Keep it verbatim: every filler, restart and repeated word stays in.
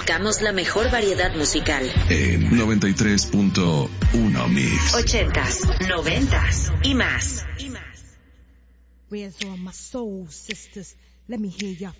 Tocamos la mejor variedad musical. En noventa y tres punto uno Mix. Ochentas, noventas y más. Where's all my soul sisters? Let me hear your